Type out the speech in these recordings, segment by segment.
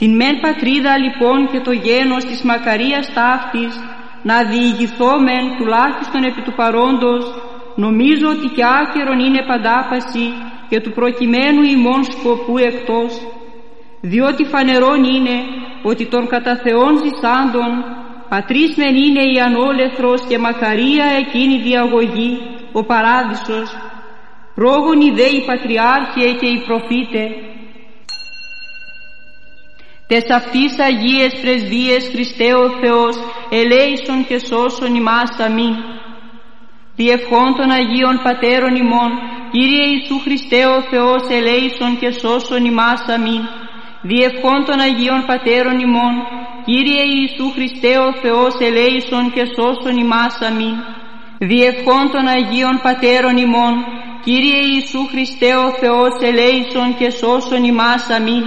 Την μεν πατρίδα λοιπόν και το γένος της μακαρίας ταύτης να διηγηθόμεν τουλάχιστον επί του παρόντος, νομίζω ότι κι άκερον είναι παντάπαση και του προκειμένου ημών σκοπού εκτός, διότι φανερόν είναι ότι των κατά Θεόν ζησάντων πατρίς μεν είναι η ανόλεθρος και μακαρία εκείνη διαγωγή, ο παράδεισος, πρόγονοι δε οι πατριάρχε και οι προφήτε, τες αυτής Αγίες πρεσβείες Χριστέ ο Θεός ελέησον και σώσον ημάς αμήν. Διευχών των Αγίων Πατέρων ημών, Κύριε Ιησού Χριστέ ο Θεός ελέησον και σώσον ημάς αμήν. Διευχών των Αγίων Πατέρων ημών, Κύριε Ιησού Χριστέ ο Θεός ελέησον και σώσον ημάς αμήν. Διευχών των Αγίων Πατέρων ημών, Κύριε Ιησού Χριστέ ο Θεός ελέησον και σώσον ημάς αμήν.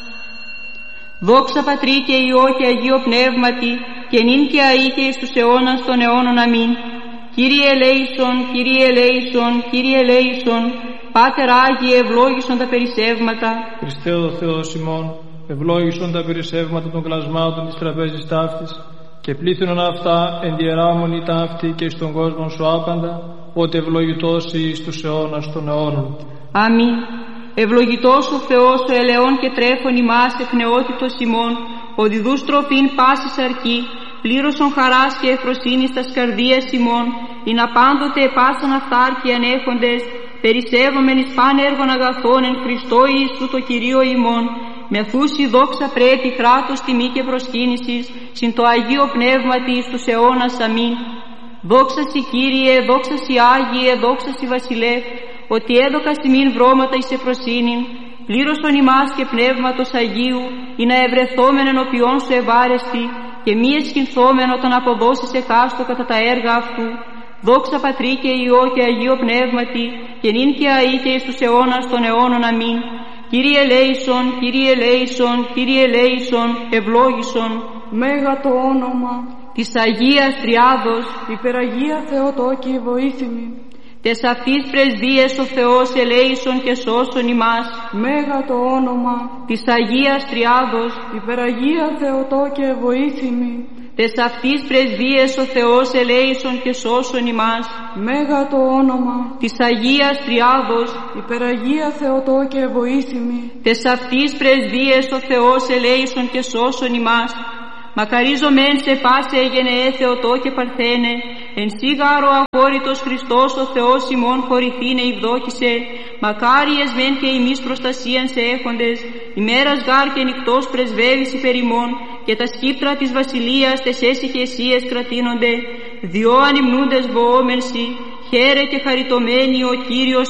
Δόξα Πατρί και Υιό και Αγίο Πνεύματι, και νυν και αεί και εις τους αιώνας των αιώνων αμήν. Κύριε ελέησον, Κύριε ελέησον, Κύριε ελέησον, Πάτερ Άγιε ευλόγησον τα περισσεύματα. Χριστέ ο Θεός ημών, ευλόγησον τα περισσεύματα των κλασμάτων της τραπέζης ταύτης, και πλήθυνον αυτά εν διεράμονη ταύτη και στον κόσμο σου άπαντα, ότι ευλογητός εις τους αιώνας των αιώνων. Αμήν. Ευλογητός ο Θεός ο ελαιών και τρέφων ημάς εκ νεότητος ημών, ο διδούς τροφήν πάσης αρκή, πλήρωσον χαράς και ευφροσύνης τας καρδίας ημών, ειν απάντοτε επάσαν αυτάρκη ανέχοντες, περισσεύομεν εις παν έργων αγαθών εν Χριστώ Ιησού το Κυρίο ημών, με θούση δόξα πρέπει κράτος τιμή και προσκύνησης, συν το Αγίο Πνεύματι εις τους αιώνας αμήν. Δόξα Συ Κύριε, δόξα Συ Άγιε, δόξα Συ Βασιλεύ, ότι έδωκας ημίν βρώματα εις ευφροσύνην, πλήρωσον ημάς και πνεύματος Αγίου, ή να ευρεθόμεν ενώπιόν σου ευάρεστη, και μη εσχυνθόμεν όταν αποδώσεις εκάστο κατά τα έργα αυτού. Δόξα Πατρί και Υιό και Αγίο Πνεύματι, και νυν και αεί και εις τους αιώνας των αιώνων αμήν. Κύριε ελέησον, Κύριε ελέησον, Κύριε ελέησον, ευλόγησον. Μέγα το όνομα της Αγίας Τριάδος, υπεραγία Θεοτόκη βοήθημη. Τες αυτής πρεσβείες ο Θεός ελέησον και σώσον ημάς. Μέγα το όνομα της Αγίας Τριάδος, υπεραγία Θεοτόκε βοήθημη. Τες αυτής πρεσβείες ο Θεός ελέησον και σώσον ημάς. Μέγα το όνομα της Αγίας Τριάδος, υπεραγία Θεοτόκε βοήθημη. Τες αυτής πρεσβείες ο Θεός ελέησον και σώσον ημάς. Μακαρίζομεν σε πάσε γενεέ Θεοτό και Παρθένε, εν σίγαρο αγόριτος Χριστός ο Θεός ημών χωρηθήνε ευδόκησε, μακάριες μεν και ημείς προστασίαν σε έχοντες, ημέρας γάρ και νυχτός πρεσβεύεις υπερ ημών, και τα σκύπτρα της βασιλείας τες έσυχεσίες κρατείνονται, διό ανυμνούντες βοόμενσι, χαίρε και χαριτωμένοι ο Κύριος